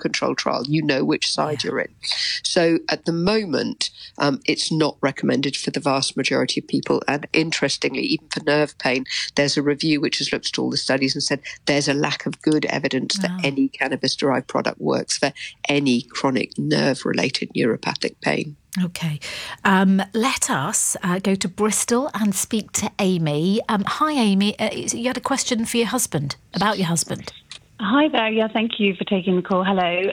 placebo-controlled trial. You know which side you're in. So at the moment, it's not recommended for the vast majority of people. And interestingly, even for nerve pain, there's a review which has looked at all the studies and said there's a lack of good evidence that any cannabis-derived product works for any chronic nerve-related neuropathic pain. Okay. Let us go to Bristol and speak to Amy. Hi, Amy. You had a question for your husband, about your husband. Hi there. Yeah, thank you for taking the call. Hello,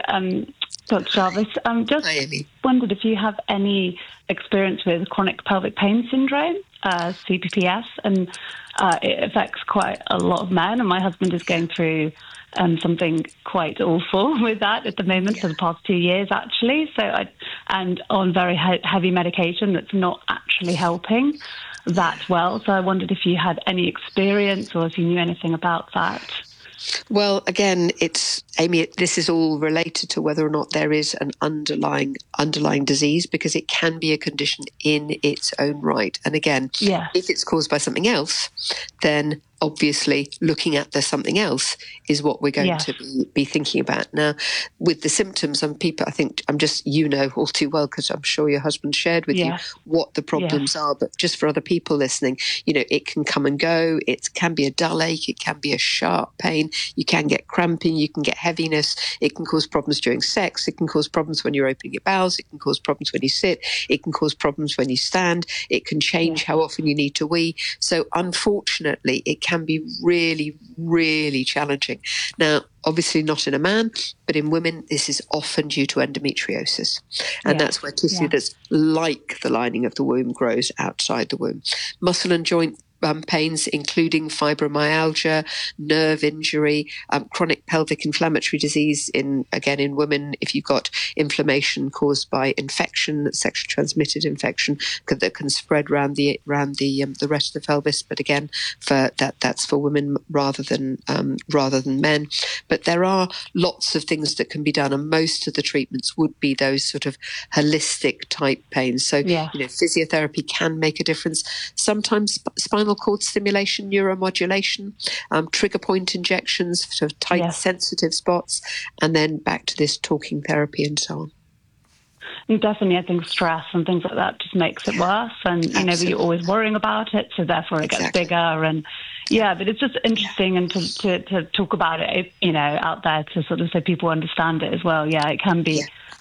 Dr. Jarvis. Just Hi, Amy. Wondered if you have any experience with chronic pelvic pain syndrome, CPPS, and it affects quite a lot of men, and my husband is going through something quite awful with that at the moment for the past 2 years, actually. And on very heavy medication that's not actually helping that well. So I wondered if you had any experience or if you knew anything about that. Well, again, Amy, this is all related to whether or not there is an underlying disease, because it can be a condition in its own right. And again, if it's caused by something else, then obviously looking at the something else is what we're going to be thinking about. Now, with the symptoms, people, I think, you know all too well, because I'm sure your husband shared with you what the problems are, but just for other people listening, it can come and go. It can be a dull ache. It can be a sharp pain. You can get cramping. You can get heaviness. It can cause problems during sex. It can cause problems when you're opening your bowels. It can cause problems when you sit. It can cause problems when you stand. It can change how often you need to wee. So unfortunately, it can be really, really challenging. Now, obviously not in a man, but in women, this is often due to endometriosis. And that's where tissue that's like the lining of the womb grows outside the womb. Muscle and joint pains, including fibromyalgia, nerve injury, chronic pelvic inflammatory disease in women. If you've got inflammation caused by infection, sexually transmitted infection that can spread around the rest of the pelvis. But again, that's for women rather than men. But there are lots of things that can be done, and most of the treatments would be those sort of holistic type pains. So physiotherapy can make a difference. Sometimes spinal cord stimulation, neuromodulation, trigger point injections for tight sensitive spots, and then back to this talking therapy and so on. And definitely, I think stress and things like that just makes it worse, and you're always worrying about it, so therefore it gets bigger. And but it's just interesting and to talk about it, out there, to sort of so people understand it as well. It can be